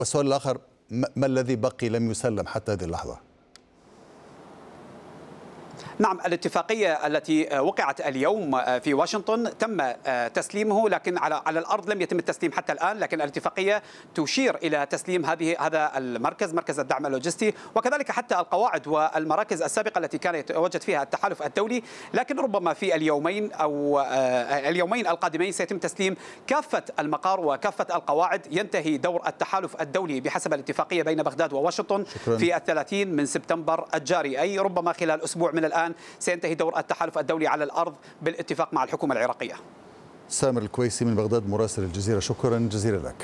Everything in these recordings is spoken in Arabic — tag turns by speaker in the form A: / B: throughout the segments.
A: والسؤال الآخر، ما الذي بقي لم يسلم حتى هذه اللحظة؟
B: نعم، الاتفاقية التي وقعت اليوم في واشنطن تم تسليمه، لكن على الأرض لم يتم التسليم حتى الآن. لكن الاتفاقية تشير إلى تسليم هذا المركز، مركز الدعم اللوجستي، وكذلك حتى القواعد والمراكز السابقة التي كان يتواجد فيها التحالف الدولي. لكن ربما في اليومين القادمين سيتم تسليم كافة المقار وكافة القواعد. ينتهي دور التحالف الدولي بحسب الاتفاقية بين بغداد وواشنطن في 30 من سبتمبر الجاري، أي ربما خلال أسبوع من الآن سينتهي دور التحالف الدولي على الأرض بالاتفاق مع الحكومة العراقية.
A: سامر الكويسي من بغداد مراسل الجزيرة، شكرا جزيلا لك.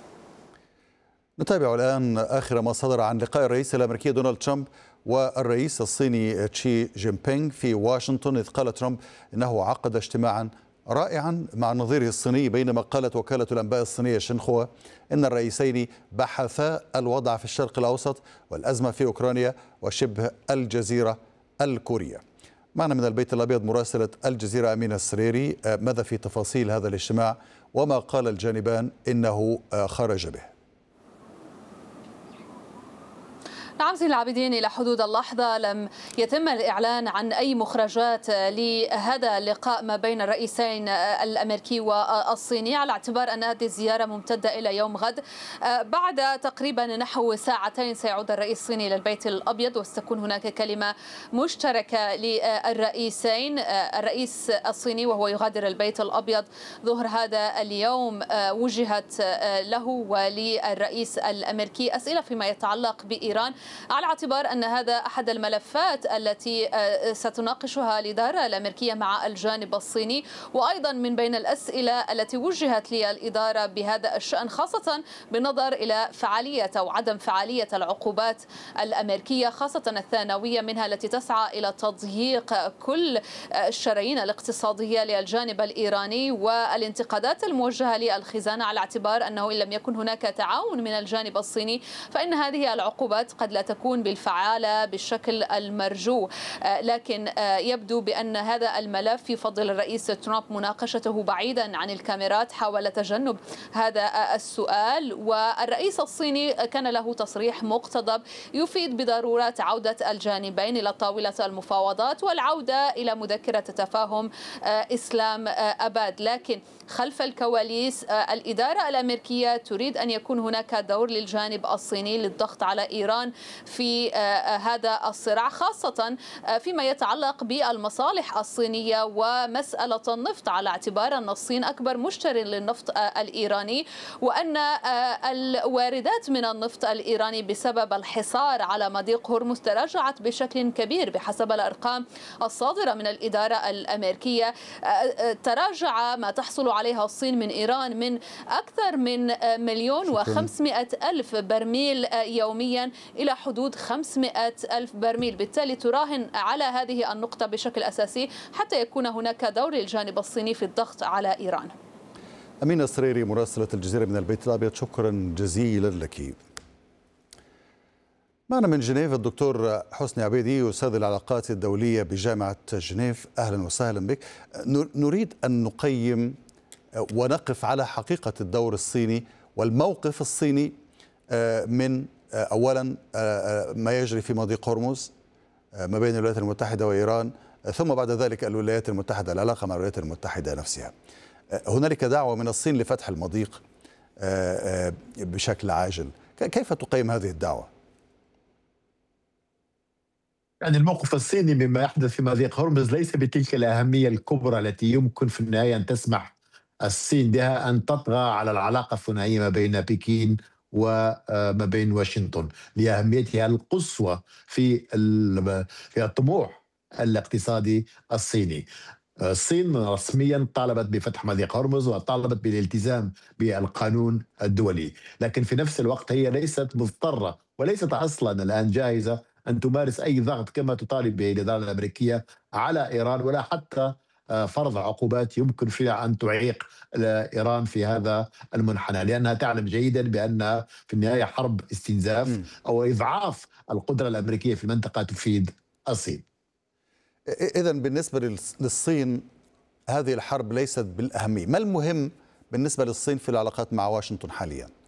A: نتابع الآن آخر ما صدر عن لقاء الرئيس الأمريكي دونالد ترامب والرئيس الصيني شي جين بينغ في واشنطن، إذ قال ترامب إنه عقد اجتماعا رائعا مع نظيره الصيني، بينما قالت وكالة الأنباء الصينية شنخوا إن الرئيسين بحثا الوضع في الشرق الأوسط والأزمة في أوكرانيا وشبه الجزيرة الكورية. معنا من البيت الأبيض مراسلة الجزيرة أمينة السريري، ماذا في تفاصيل هذا الاجتماع وما قال الجانبان إنه خرج به؟
C: نعم زين العابدين، إلى حدود اللحظة لم يتم الإعلان عن أي مخرجات لهذا اللقاء ما بين الرئيسين الأمريكي والصيني، على اعتبار أن هذه الزيارة ممتدة إلى يوم غد. بعد تقريبا نحو ساعتين سيعود الرئيس الصيني إلى البيت الأبيض، وستكون هناك كلمة مشتركة للرئيسين. الرئيس الصيني وهو يغادر البيت الأبيض ظهر هذا اليوم وجهت له وللرئيس الأمريكي أسئلة فيما يتعلق بإيران، على اعتبار أن هذا أحد الملفات التي ستناقشها الإدارة الأمريكية مع الجانب الصيني. وأيضا من بين الأسئلة التي وجهت للإدارة بهذا الشأن، خاصة بالنظر إلى فعالية أو عدم فعالية العقوبات الأمريكية، خاصة الثانوية منها التي تسعى إلى تضييق كل الشرايين الاقتصادية للجانب الإيراني، والانتقادات الموجهة للخزانة، على اعتبار أنه إن لم يكن هناك تعاون من الجانب الصيني فإن هذه العقوبات قد لا تكون بالفعالة بالشكل المرجو. لكن يبدو بأن هذا الملف يفضل الرئيس ترامب مناقشته بعيدا عن الكاميرات، حاول تجنب هذا السؤال. والرئيس الصيني كان له تصريح مقتضب يفيد بضرورة عودة الجانبين إلى طاولة المفاوضات والعودة إلى مذكرة تفاهم إسلام أباد. لكن خلف الكواليس الإدارة الأمريكية تريد أن يكون هناك دور للجانب الصيني للضغط على إيران في هذا الصراع، خاصة فيما يتعلق بالمصالح الصينية ومسألة النفط، على اعتبار أن الصين أكبر مشتري للنفط الإيراني، وأن الواردات من النفط الإيراني بسبب الحصار على مضيق هرمز تراجعت بشكل كبير. بحسب الأرقام الصادرة من الإدارة الأمريكية تراجع ما تحصل عليها الصين من إيران من أكثر من 1,500,000 برميل يوميا إلى حدود 500,000 برميل. بالتالي تراهن على هذه النقطة بشكل أساسي حتى يكون هناك دور للجانب الصيني في الضغط على إيران.
A: أمينة السريري مراسلة الجزيرة من البيت الأبيض، شكرا جزيلا لك. معنا من جنيف الدكتور حسني عبيدي، أستاذ العلاقات الدولية بجامعة جنيف، أهلا وسهلا بك. نريد أن نقيم ونقف على حقيقة الدور الصيني والموقف الصيني من أولا ما يجري في مضيق هرمز ما بين الولايات المتحدة وإيران، ثم بعد ذلك الولايات المتحدة، العلاقة مع الولايات المتحدة نفسها. هنالك دعوة من الصين لفتح المضيق بشكل عاجل، كيف تقيم هذه الدعوة؟
D: يعني الموقف الصيني مما يحدث في مضيق هرمز ليس بتلك الأهمية الكبرى التي يمكن في النهاية أن تسمح الصين بها أن تطغى على العلاقة الثنائية ما بين بكين وما بين واشنطن، لأهميتها القصوى في الطموح الاقتصادي الصيني. الصين رسميا طالبت بفتح مضيق هرمز وطالبت بالالتزام بالقانون الدولي، لكن في نفس الوقت هي ليست مضطرة وليست أصلا الآن جاهزة أن تمارس أي ضغط كما تطالب به الإدارة الأمريكية على إيران، ولا حتى فرض عقوبات يمكن فيها أن تعيق إيران في هذا المنحنى، لأنها تعلم جيدا بأن في النهاية حرب استنزاف أو إضعاف القدرة الأمريكية في المنطقة تفيد الصين.
A: إذن بالنسبة للصين هذه الحرب ليست بالأهمية. ما المهم بالنسبة للصين في العلاقات مع واشنطن حاليا؟